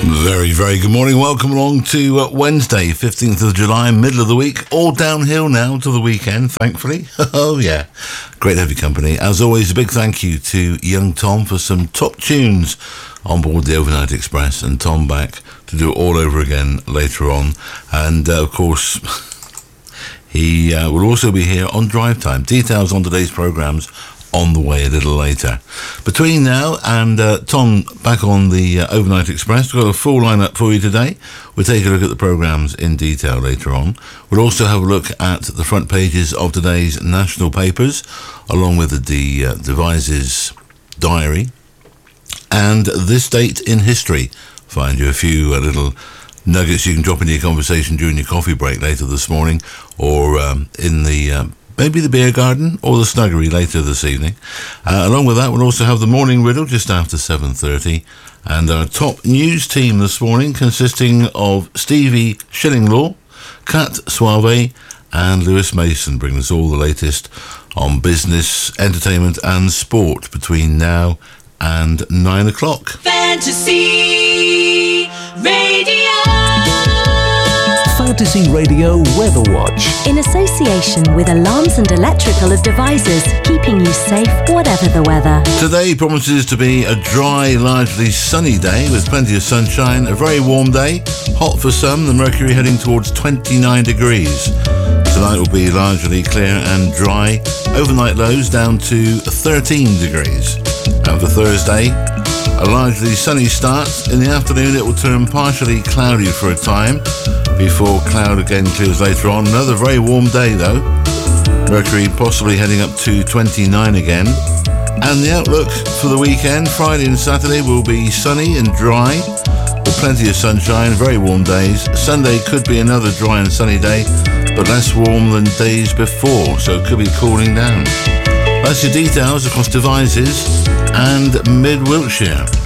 Very, very good morning. Welcome along to Wednesday, 15th of July, middle of the week. All downhill now to the weekend, thankfully. Oh, yeah. Great to have your company. As always, a big thank you to young Tom for some top tunes on board the Overnight Express, and Tom back to do it all over again later on. And, of course, he will also be here on Drive Time. Details on today's programmes on the way a little later. Between now and Tom back on the Overnight Express, we've got a full lineup for you today. We'll take a look at the programmes in detail later on. We'll also have a look at the front pages of today's national papers, along with the Devizes diary and this date in history. Find you a few little nuggets you can drop into your conversation during your coffee break later this morning, or in the maybe the beer garden or the snuggery later this evening. Along with that, we'll also have the morning riddle just after 7:30, and our top news team this morning consisting of Stevie Shillinglaw, Kat Suave and Lewis Mason, bringing us all the latest on business, entertainment and sport between now and 9 o'clock. Fantasy Radio. Fantasy Radio Weather Watch. In association with Alarms and Electrical of Devizes, keeping you safe whatever the weather. Today promises to be a dry, largely sunny day with plenty of sunshine, a very warm day, hot for some, the mercury heading towards 29 degrees. Tonight will be largely clear and dry, overnight lows down to 13 degrees. And for Thursday, a largely sunny start. In the afternoon it will turn partially cloudy for a time before cloud again clears later on. Another very warm day though. Mercury possibly heading up to 29 again. And the outlook for the weekend, Friday and Saturday, will be sunny and dry with plenty of sunshine, very warm days. Sunday could be another dry and sunny day, but less warm than days before, so it could be cooling down. That's your details across Devizes and Mid Wiltshire.